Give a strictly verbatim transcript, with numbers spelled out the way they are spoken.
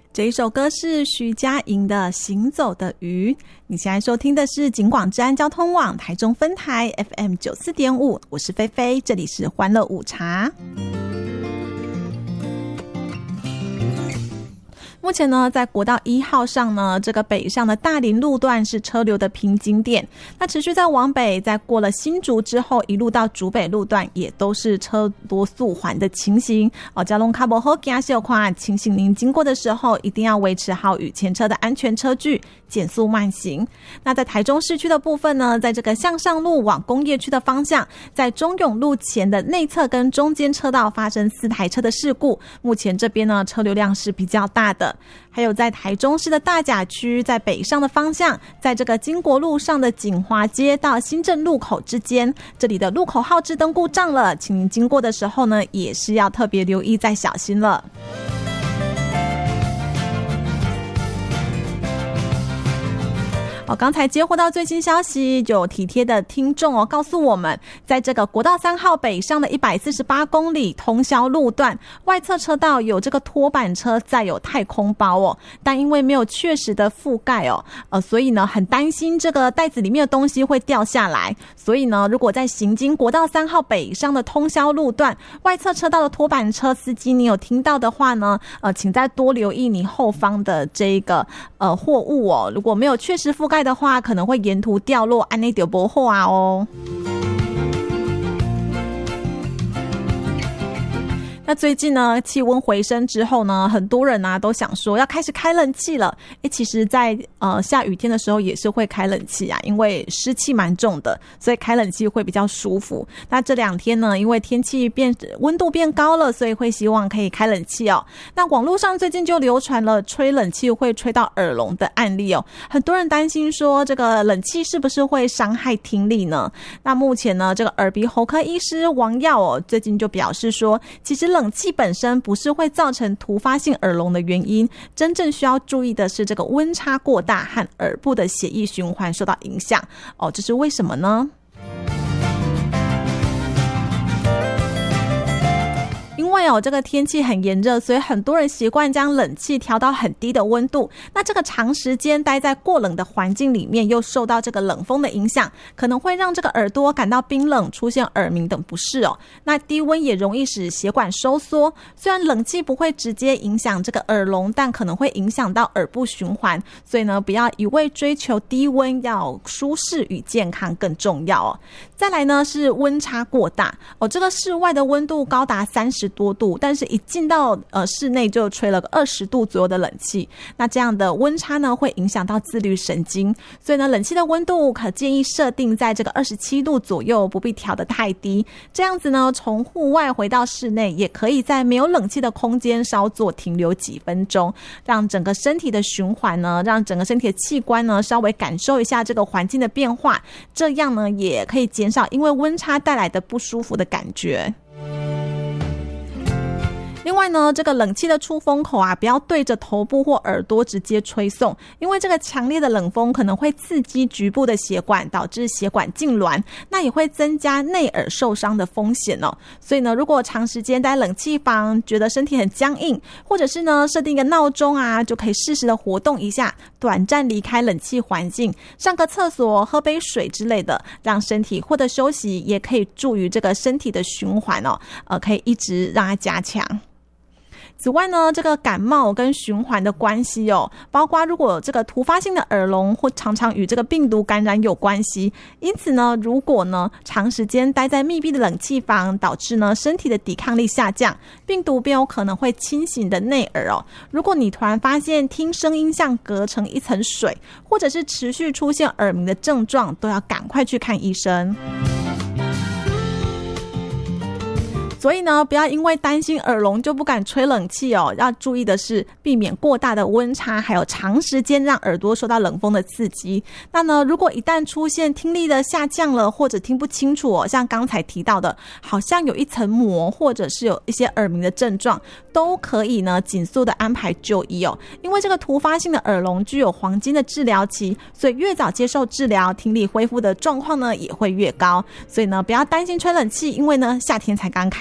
这一首歌是徐佳莹的《行走的鱼》。你现在收听的是警广治安交通网台中分台 F M 九十四点五， 我是菲菲，这里是欢乐午茶。目前呢，在国道一号上呢，这个北上的大林路段是车流的瓶颈点。那持续在往北，在过了新竹之后，一路到竹北路段也都是车多速缓的情形。哦，交通卡不好行的话，请请您经过的时候，一定要维持好与前车的安全车距，减速慢行。那在台中市区的部分呢，在这个向上路往工业区的方向，在中永路前的内侧跟中间车道发生四台车的事故，目前这边呢车流量是比较大的。还有在台中市的大甲区，在北上的方向，在这个经国路上的锦华街到新镇路口之间，这里的路口号志灯故障了，请您经过的时候呢，也是要特别留意再小心了。哦，刚才接获到最新消息，就有体贴的听众哦告诉我们，在这个国道三号北上的一百四十八公里通霄路段外侧车道有这个拖板车载有太空包哦，但因为没有确实的覆盖哦，呃，所以呢很担心这个袋子里面的东西会掉下来，所以呢如果在行经国道三号北上的通霄路段外侧车道的拖板车司机，你有听到的话呢，呃，请再多留意你后方的这个呃货物哦，如果没有确实覆盖的话，可能会沿途掉落，安内就不好啊哦。那最近呢，气温回升之后呢，很多人啊都想说要开始开冷气了。诶，其实在呃下雨天的时候也是会开冷气啊，因为湿气蛮重的，所以开冷气会比较舒服。那这两天呢，因为天气变温度变高了，所以会希望可以开冷气哦。那网络上最近就流传了吹冷气会吹到耳聋的案例哦，很多人担心说这个冷气是不是会伤害听力呢？那目前呢，这个耳鼻喉科医师王耀哦，最近就表示说，其实冷气本身不是会造成突发性耳聋的原因，真正需要注意的是这个温差过大和耳部的血液循环受到影响哦，这是为什么呢？因为哦，这个天气很炎热，所以很多人习惯将冷气调到很低的温度。那这个长时间待在过冷的环境里面，又受到这个冷风的影响，可能会让这个耳朵感到冰冷，出现耳鸣等不适哦。那低温也容易使血管收缩。虽然冷气不会直接影响这个耳聋，但可能会影响到耳部循环。所以呢，不要一味追求低温，要舒适与健康更重要哦。再来呢是温差过大哦，这个室外的温度高达三十多度，但是一进到呃室内就吹了个二十度左右的冷气，那这样的温差呢会影响到自律神经，所以呢冷气的温度可建议设定在这个二十七度左右，不必调得太低。这样子呢，从户外回到室内，也可以在没有冷气的空间稍作停留几分钟，让整个身体的循环呢，让整个身体的器官呢稍微感受一下这个环境的变化，这样呢也可以减少因为温差带来的不舒服的感觉。另外呢，这个冷气的出风口啊，不要对着头部或耳朵直接吹送，因为这个强烈的冷风可能会刺激局部的血管，导致血管痉挛，那也会增加内耳受伤的风险哦。所以呢，如果长时间待冷气房，觉得身体很僵硬，或者是呢设定一个闹钟啊，就可以适时的活动一下，短暂离开冷气环境，上个厕所、喝杯水之类的，让身体获得休息，也可以助于这个身体的循环哦，呃，可以一直让它加强。此外呢，这个感冒跟循环的关系哦，包括如果这个突发性的耳聋或常常与这个病毒感染有关系，因此呢，如果呢长时间待在密闭的冷气房，导致呢身体的抵抗力下降，病毒便有可能会侵袭你的内耳哦。如果你突然发现听声音像隔成一层水，或者是持续出现耳鸣的症状，都要赶快去看医生。所以呢，不要因为担心耳聋就不敢吹冷气哦。要注意的是，避免过大的温差，还有长时间让耳朵受到冷风的刺激。那呢，如果一旦出现听力的下降了，或者听不清楚哦，像刚才提到的，好像有一层膜，或者是有一些耳鸣的症状，都可以呢紧速的安排就医哦。因为这个突发性的耳聋具有黄金的治疗期，所以越早接受治疗，听力恢复的状况呢也会越高。所以呢，不要担心吹冷气，因为呢夏天才刚开。